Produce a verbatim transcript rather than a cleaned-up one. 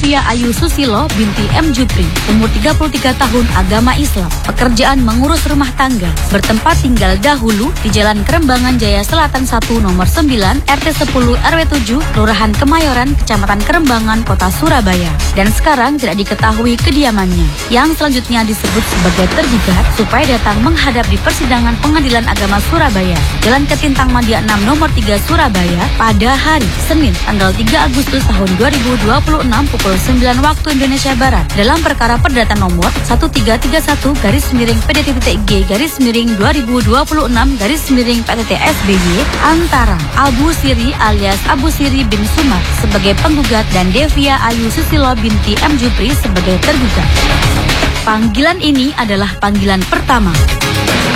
Devia Ayu Susilo binti M. Jupri, umur tiga puluh tiga tahun, agama Islam. Pekerjaan mengurus rumah tangga, bertempat tinggal dahulu di Jalan Kerembangan Jaya Selatan satu nomor sembilan R T sepuluh R W tujuh Kelurahan Kemayoran, Kecamatan Kerembangan, Kota Surabaya. Dan sekarang tidak diketahui kediamannya, yang selanjutnya disebut sebagai tergugat supaya datang menghadap di persidangan Pengadilan Agama Surabaya, Jalan Ketintang Mandia enam nomor tiga Surabaya pada hari Senin tanggal tiga Agustus tahun dua ribu dua puluh enam pukul sembilan waktu Indonesia Barat dalam perkara perdata nomor satu tiga tiga satu garis miring P D T G garis miring dua ribu dua puluh enam garis miring P T T S B Y antara Abu Siri alias Abu Siri bin Sumar sebagai penggugat dan Devia Ayu Susilo binti M. Jupri sebagai tergugat. Panggilan ini adalah panggilan pertama.